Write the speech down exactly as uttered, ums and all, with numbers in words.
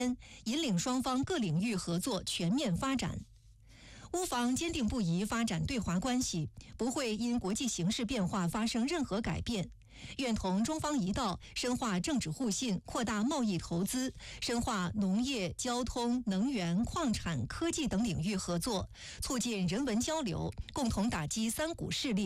引领双方各领域合作全面发展。乌方坚定不移发展对华关系，不会因国际形势变化发生任何改变，愿同中方一道深化政治互信，扩大贸易投资，深化农业、交通、能源、矿产、科技等领域合作，促进人文交流，共同打击三股势力。